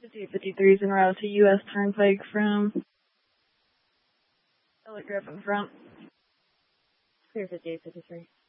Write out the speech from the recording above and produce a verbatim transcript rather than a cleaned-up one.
fifty-eight fifty-three is en route to U S Turnpike from Telegraph in front. Clear fifty-eight fifty-three.